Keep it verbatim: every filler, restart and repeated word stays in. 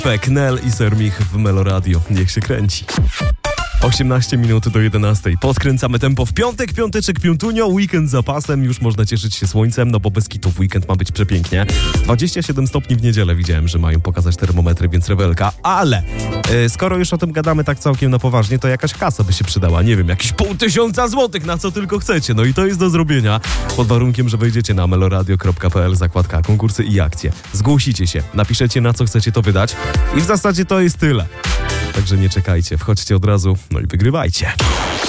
Knell i Sermich w Meloradio. Niech się kręci. osiemnaście minut do jedenastej. Podkręcamy tempo w piątek, piąteczek, piątunio, weekend za pasem, już można cieszyć się słońcem, no bo bez kitu w weekend ma być przepięknie. dwadzieścia siedem stopni w niedzielę widziałem, że mają pokazać termometry, więc rewelka, ale yy, skoro już o tym gadamy tak całkiem na poważnie, to jakaś kasa by się przydała, nie wiem, jakieś pół tysiąca złotych, na co tylko chcecie, no i to jest do zrobienia, pod warunkiem, że wejdziecie na meloradio kropka p l, zakładka konkursy i akcje. Zgłosicie się, napiszecie, na co chcecie to wydać i w zasadzie to jest tyle. Także nie czekajcie, wchodźcie od razu, no i wygrywajcie.